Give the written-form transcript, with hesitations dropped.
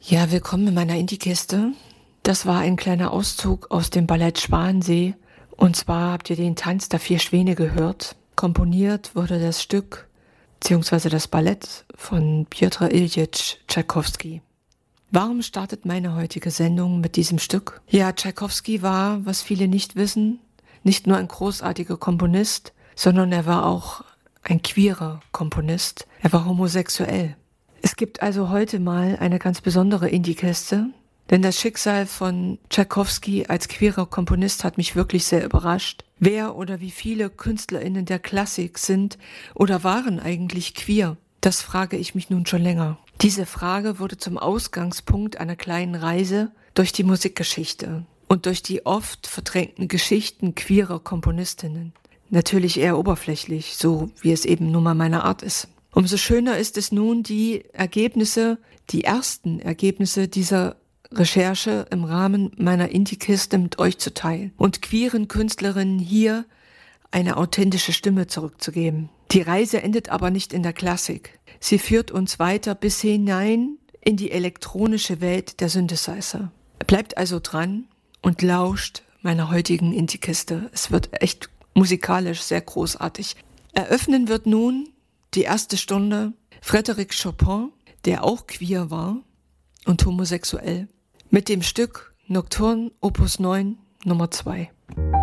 Ja, willkommen in meiner Indie-Kiste. Das war ein kleiner Auszug aus dem Ballett Schwansee. Und zwar habt ihr den Tanz der 4 Schwäne gehört. Komponiert wurde das Stück, beziehungsweise das Ballett von Pjotr Iljitsch Tschaikowski. Warum startet meine heutige Sendung mit diesem Stück? Ja, Tschaikowski war, was viele nicht wissen, nicht nur ein großartiger Komponist, sondern er war auch ein queerer Komponist. Er war homosexuell. Es gibt also heute mal eine ganz besondere Indie-Kiste, denn das Schicksal von Tschaikowski als queerer Komponist hat mich wirklich sehr überrascht. Wer oder wie viele KünstlerInnen der Klassik sind oder waren eigentlich queer? Das frage ich mich nun schon länger. Diese Frage wurde zum Ausgangspunkt einer kleinen Reise durch die Musikgeschichte und durch die oft verdrängten Geschichten queerer Komponistinnen. Natürlich eher oberflächlich, so wie es eben nun mal meine Art ist. Umso schöner ist es nun, die ersten Ergebnisse dieser Recherche im Rahmen meiner Indie-Kiste mit euch zu teilen und queeren Künstlerinnen hier eine authentische Stimme zurückzugeben. Die Reise endet aber nicht in der Klassik. Sie führt uns weiter bis hinein in die elektronische Welt der Synthesizer. Bleibt also dran und lauscht meiner heutigen Indie-Kiste. Es wird echt musikalisch sehr großartig. Eröffnen wird nun die erste Stunde Frédéric Chopin, der auch queer war und homosexuell, mit dem Stück Nocturne Opus 9 Nummer 2.